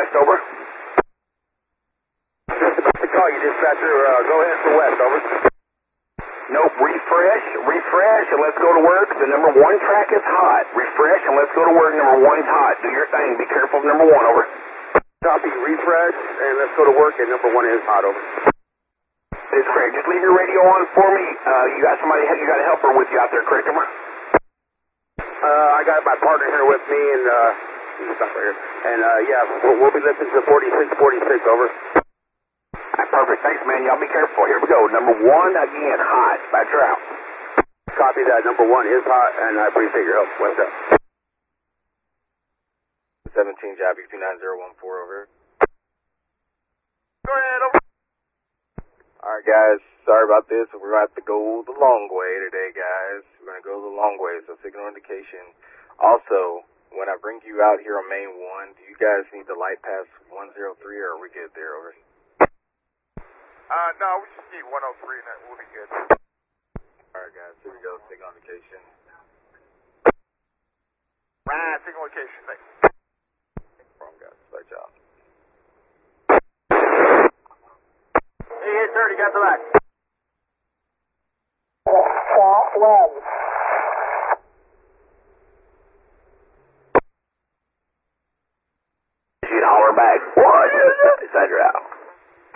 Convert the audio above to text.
west, over. Just about to call you, dispatcher. Go ahead for west, over. Nope, refresh, and let's go to work. The number 1 track is hot. Refresh, and let's go to work. Number 1's hot. Do your thing. Be careful of number 1, over. Copy, refresh, and let's go to work, and number 1 is hot, over. It's Craig. Just leave your radio on for me. You got a helper with you out there, correct, over? I got my partner here with me, and, he's right here. And, yeah, we'll be listening to 4646, over. Perfect. Thanks, man. Y'all be careful. Here we go. Number 1, again, hot. Back her out. Copy that. Number 1 is hot, and I appreciate your help. What's up? 17, Joby 29014, over. Go ahead, over. Alright, guys. Sorry about this. We're going to have to go the long way today, guys. We're going to go the long way, so signal indication. Also, when I bring you out here on Main 1, do you guys need the light pass 103, or are we good there, over? No, we just need 103 and that will be good. Alright, guys, here we go, signal indication. Signal location, thanks. No problem, guys. Bye, job. Hey, 30, got the back. Southwest.